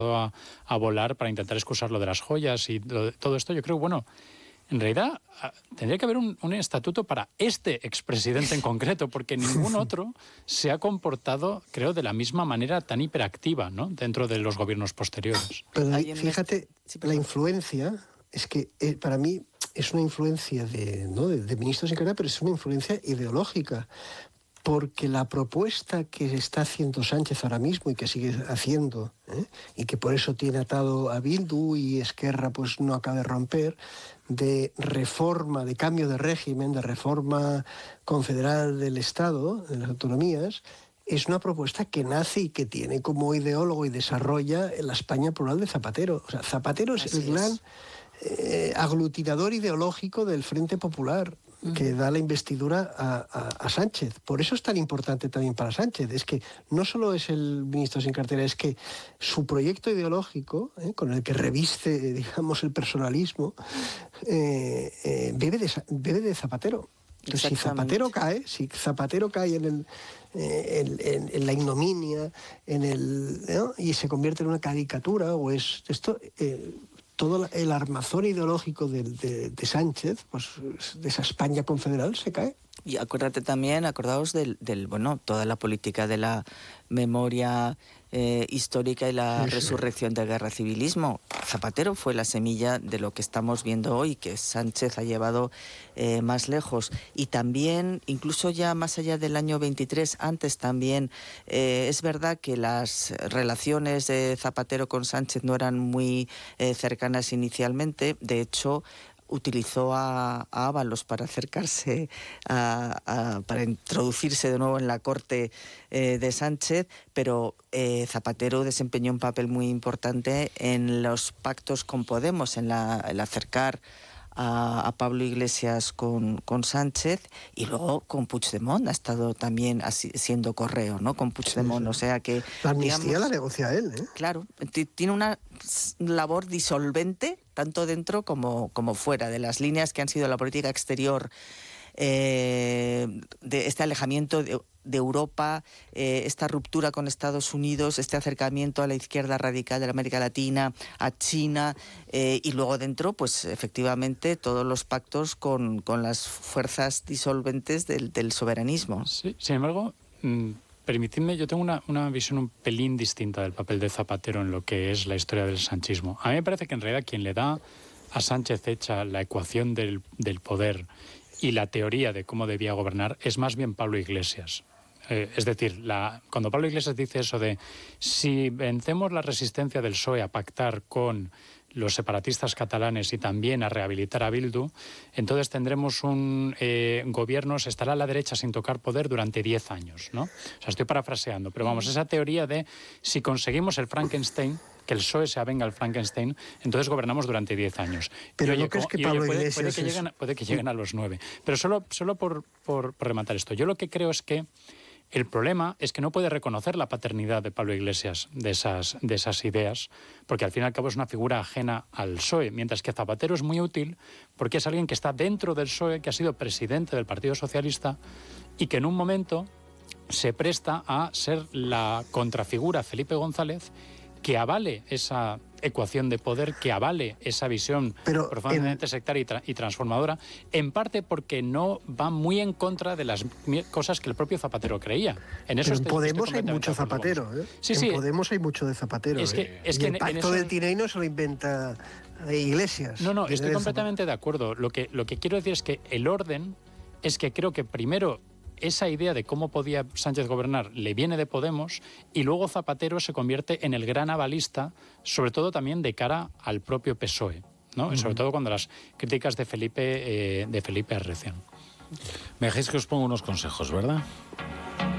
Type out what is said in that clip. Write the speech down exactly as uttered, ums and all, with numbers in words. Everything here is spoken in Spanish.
A, a volar para intentar excusar lo de las joyas y lo, todo esto. Yo creo, bueno, en realidad tendría que haber un, un estatuto para este expresidente en concreto, porque ningún otro se ha comportado, creo, de la misma manera tan hiperactiva, ¿no?, dentro de los gobiernos posteriores. Pero fíjate, la influencia es que eh, para mí es una influencia de, ¿no?, de, de ministros en carrera, pero es una influencia ideológica. Porque la propuesta que está haciendo Sánchez ahora mismo y que sigue haciendo, ¿eh?, y que por eso tiene atado a Bildu y Esquerra pues no acaba de romper, de reforma, de cambio de régimen, de reforma confederal del Estado, de las autonomías, es una propuesta que nace y que tiene como ideólogo y desarrolla la España plural de Zapatero. O sea, Zapatero es el gran eh, aglutinador ideológico del Frente Popular, que da la investidura a, a, a Sánchez. Por eso es tan importante también para Sánchez. Es que no solo es el ministro sin cartera, es que su proyecto ideológico, ¿eh?, con el que reviste, digamos, el personalismo, eh, eh, bebe, de, bebe de Zapatero. Entonces, si Zapatero cae, si Zapatero cae en, el, eh, en, en, en la ignominia, en el, ¿no?, y se convierte en una caricatura, o es esto... Eh, todo el armazón ideológico de, de, de Sánchez, pues de esa España confederal, se cae. Y acuérdate también, acordaos del, del bueno, toda la política de la memoria eh, histórica y la sí, resurrección sí. del guerra-civilismo. Zapatero fue la semilla de lo que estamos viendo hoy, que Sánchez ha llevado eh, más lejos. Y también, incluso ya más allá del año veintitrés, antes también, eh, es verdad que las relaciones de Zapatero con Sánchez no eran muy eh, cercanas inicialmente. De hecho, utilizó a, a Ábalos para acercarse, a, a, para introducirse de nuevo en la corte eh, de Sánchez, pero eh, Zapatero desempeñó un papel muy importante en los pactos con Podemos, en la, el acercar a, a Pablo Iglesias con, con Sánchez, y luego con Puigdemont ha estado también así, siendo correo, ¿no?, con Puigdemont, sí, sí. O sea que... La amnistía digamos, la negocia él, ¿eh? Claro, tiene una labor disolvente, tanto dentro como, como fuera de las líneas que han sido la política exterior, eh, de este alejamiento de, de Europa, eh, esta ruptura con Estados Unidos, este acercamiento a la izquierda radical de la América Latina, a China, eh, y luego dentro, pues efectivamente, todos los pactos con, con las fuerzas disolventes del, del soberanismo. Sí, sin embargo, mmm, permitidme, yo tengo una, una visión un pelín distinta del papel de Zapatero en lo que es la historia del sanchismo. A mí me parece que en realidad quien le da a Sánchez hecha la ecuación del, del poder y la teoría de cómo debía gobernar es más bien Pablo Iglesias. Eh, es decir, la, cuando Pablo Iglesias dice eso de si vencemos la resistencia del P S O E a pactar con los separatistas catalanes y también a rehabilitar a Bildu, entonces tendremos un eh, gobierno, se estará a la derecha sin tocar poder durante diez años, ¿no? O sea, estoy parafraseando, pero vamos, esa teoría de si conseguimos el Frankenstein, que el P S O E se avenga al Frankenstein, entonces gobernamos durante diez años. Pero y, oye, ¿no crees que y, Pablo oye, puede, Iglesias puede, que es... lleguen, puede que lleguen a los nueve. Pero solo, solo por, por, por rematar esto, yo lo que creo es que el problema es que no puede reconocer la paternidad de Pablo Iglesias de esas, de esas ideas, porque al fin y al cabo es una figura ajena al P S O E, mientras que Zapatero es muy útil porque es alguien que está dentro del P S O E, que ha sido presidente del Partido Socialista y que en un momento se presta a ser la contrafigura Felipe González que avale esa ecuación de poder, que avale esa visión Pero profundamente en... sectaria y, tra y transformadora, en parte porque no va muy en contra de las cosas que el propio Zapatero creía. En eso Pero estoy, en Podemos estoy hay mucho Zapatero, ¿eh? Sí, en sí. Podemos hay mucho de Zapatero. Es que, ¿eh? es y que el pacto en eso... del Tinei no se lo inventa Iglesias. No, no, estoy completamente de acuerdo. Lo que, lo que quiero decir es que el orden es que creo que primero esa idea de cómo podía Sánchez gobernar le viene de Podemos y luego Zapatero se convierte en el gran avalista, sobre todo también de cara al propio P S O E, ¿no? Uh-huh. Sobre todo cuando las críticas de Felipe, eh, de Felipe arrecian. Me dejáis que os ponga unos consejos, ¿verdad?